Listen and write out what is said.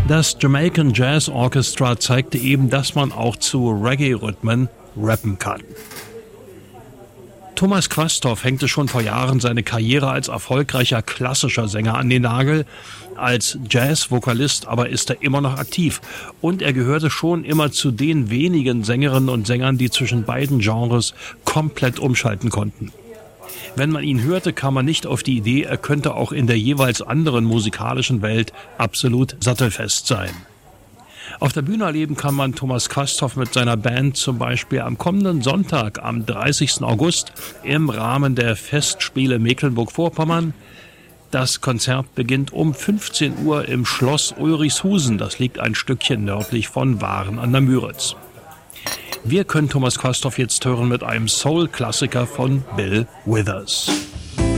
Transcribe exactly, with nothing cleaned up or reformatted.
Das Jamaican Jazz Orchestra zeigte eben, dass man auch zu Reggae-Rhythmen rappen kann. Thomas Quasthoff hängte schon vor Jahren seine Karriere als erfolgreicher klassischer Sänger an den Nagel. Als Jazz-Vokalist aber ist er immer noch aktiv. Und er gehörte schon immer zu den wenigen Sängerinnen und Sängern, die zwischen beiden Genres komplett umschalten konnten. Wenn man ihn hörte, kam man nicht auf die Idee, er könnte auch in der jeweils anderen musikalischen Welt absolut sattelfest sein. Auf der Bühne erleben kann man Thomas Quasthoff mit seiner Band zum Beispiel am kommenden Sonntag, am dreißigsten August, im Rahmen der Festspiele Mecklenburg-Vorpommern. Das Konzert beginnt um fünfzehn Uhr im Schloss Ulrichshusen. Das liegt ein Stückchen nördlich von Waren an der Müritz. Wir können Thomas Quasthoff jetzt hören mit einem Soul-Klassiker von Bill Withers.